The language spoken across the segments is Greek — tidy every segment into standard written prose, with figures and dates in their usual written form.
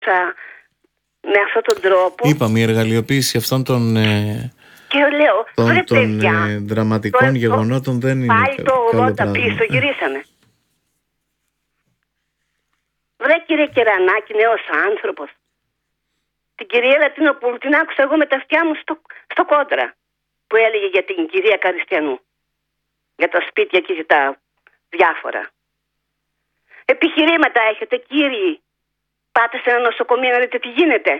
με αυτόν τον τρόπο. Είπαμε, η εργαλειοποίηση αυτών των Και λέω, δραματικών γεγονότων δεν είναι πάλι το 80 πίσω γυρίσαμε. Βρε κύριε Κερανάκη, νέος άνθρωπος. Την κυρία Λατινοπούλου την άκουσα εγώ με τα αυτιά μου στο κόντρα, που έλεγε για την κυρία Καριστιανού, για τα σπίτια και για τα διάφορα. Επιχειρήματα έχετε κύριοι? Πάτε σε ένα νοσοκομείο να δείτε τι γίνεται.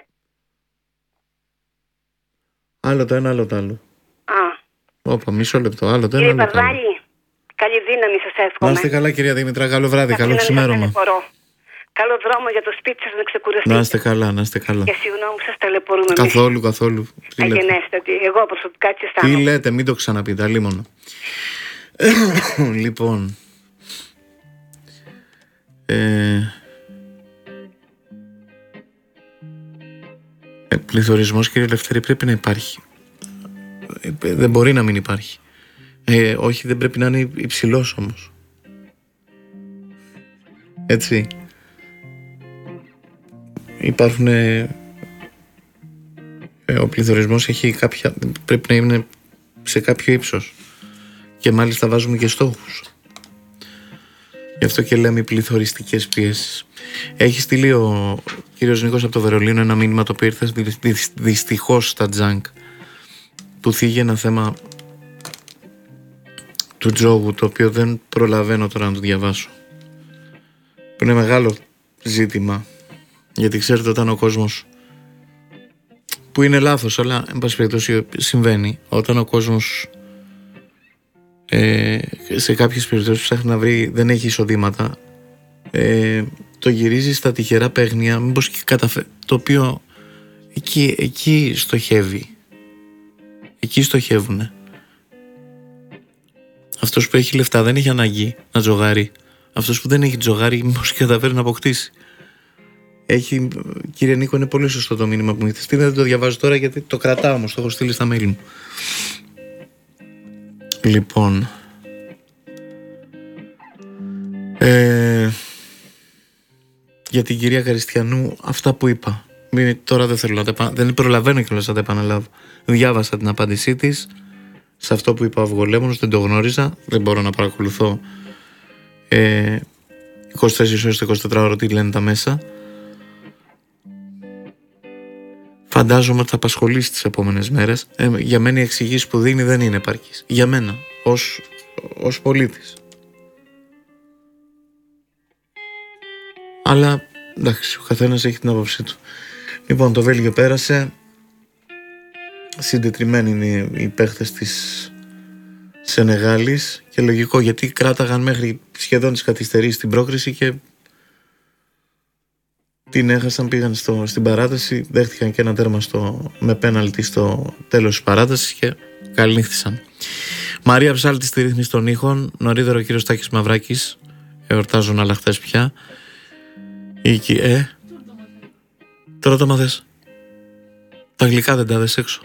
Άλλο το ένα, άλλο το άλλο. Όπα, μισό λεπτό. Άλλο το ένα, κύριε άλλο το άλλο. Παρδάλη, καλή δύναμη σας εύχομαι. Να είστε καλά κυρία Δήμητρα, καλό βράδυ, καλό ξημέρωμα. Καλό δρόμο για το σπίτι σας, να ξεκουραστείτε. Να είστε καλά, να είστε καλά. Και συγγνώμη που σας ταλαιπωρούμε. Καθόλου. Αγενέστατη, εγώ προσωπικά τι αισθάνομαι. Τι λέτε, μην το ξαναπείτε, αλίμονο. Λοιπόν, πληθωρισμός, κύριε Ελευθερή, πρέπει να υπάρχει. Δεν μπορεί να μην υπάρχει. Όχι, δεν πρέπει να είναι υψηλός όμως. Έτσι. Υπάρχουν... ο πληθωρισμός έχει κάποια... πρέπει να είναι σε κάποιο ύψος. Και μάλιστα βάζουμε και στόχους. Γι' αυτό και λέμε οι πληθωριστικές πιέσεις. Έχει στείλει ο κύριος Νίκος από το Βερολίνο ένα μήνυμα το οποίο ήρθε δυστυχώς στα τζάνκ, που θίγει ένα θέμα του Τζόγου, το οποίο δεν προλαβαίνω τώρα να το διαβάσω, που είναι μεγάλο ζήτημα, γιατί ξέρετε, όταν ο κόσμος, που είναι λάθος αλλά εν πάση περιπτώσει συμβαίνει, όταν ο κόσμος σε κάποιες περιπτώσεις ψάχνει να βρει, δεν έχει εισοδήματα, το γυρίζει στα τυχερά παίγνια, μήπως και το οποίο εκεί στοχεύει, εκεί στοχεύουνε. Αυτός που έχει λεφτά δεν έχει ανάγκη να τζογάρει. Αυτός που δεν έχει τζογάρει, μήπως και καταφέρει να αποκτήσει. Κύριε Νίκο, είναι πολύ σωστό το μήνυμα που μου έχετε στείλει. Δεν το διαβάζω τώρα γιατί το κρατάω όμως, το έχω στείλει στα mail μου. Λοιπόν, για την κυρία Καριστιανού, αυτά που είπα. Τώρα δεν θέλω δεν προλαβαίνω κιόλας να τα επαναλάβω. Διάβασα την απάντησή της σε αυτό που είπε ο Αυγολέμονος, δεν το γνώριζα, δεν μπορώ να παρακολουθώ 24 ώρες 24 ώρες τι λένε τα μέσα. Φαντάζομαι ότι θα απασχολήσει τις επόμενες μέρες. Για μένα η εξηγήση που δίνει δεν είναι επαρκής. Για μένα, ως πολίτης. Αλλά εντάξει, ο καθένας έχει την άποψή του. Λοιπόν, το Βέλγιο πέρασε. Συντετριμμένοι είναι οι παίχτες της Σενεγάλης και λογικό, γιατί κράταγαν μέχρι σχεδόν τις καθυστερήσεις στην πρόκριση και την έχασαν, πήγαν στην παράταση, δέχτηκαν και ένα τέρμα με πέναλτι στο τέλος της παράτασης και καληνύχθησαν. Μαρία Ψάλτη στη ρύθμιση των ήχων, νωρίτερα ο κύριος Τάκης Μαυράκης, εορτάζουν αλλά χθες πια. Τώρα το μαθες. Τα γλυκά δεν τα δες έξω.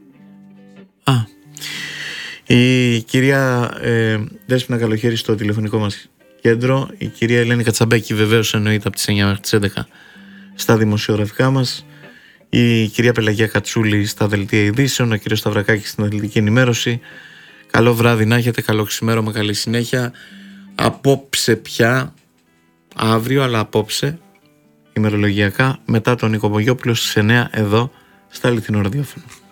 Η κυρία Δέσποινα Καλοχέρη στο τηλεφωνικό μας κέντρο, η κυρία Ελένη Κατσαμπέκη βεβαίως εννοείται από τις 9 μέχρι τις 11 στα δημοσιογραφικά μας, η κυρία Πελαγία Κατσούλη στα δελτία ειδήσεων, ο κύριος Σταυρακάκης στην αθλητική ενημέρωση. Καλό βράδυ να έχετε, καλό ξημέρωμα, καλή συνέχεια. Απόψε πια, αύριο αλλά απόψε ημερολογιακά, μετά τον Νίκο Μπογιόπουλο στις 9 εδώ στα Αληθινό Ραδιόφωνο.